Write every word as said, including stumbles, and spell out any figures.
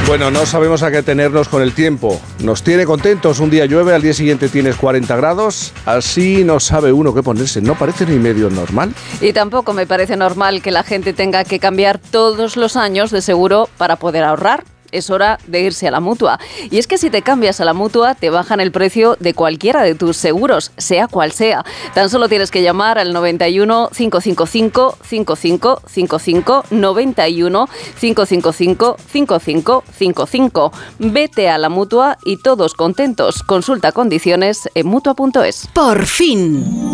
Bueno, no sabemos a qué tenernos con el tiempo. Nos tiene contentos, un día llueve, al día siguiente tienes cuarenta grados, así no sabe uno qué ponerse, no parece ni medio normal. Y tampoco me parece normal que la gente tenga que cambiar todos los años de seguro para poder ahorrar. Es hora de irse a la Mutua. Y es que si te cambias a la Mutua, te bajan el precio de cualquiera de tus seguros, sea cual sea. Tan solo tienes que llamar al noventa y uno, cinco cinco cinco, cinco cinco cinco cinco, noventa y uno, cinco cinco cinco, cinco cinco cinco cinco. Vete a la Mutua y todos contentos. Consulta condiciones en mutua punto es. Por fin.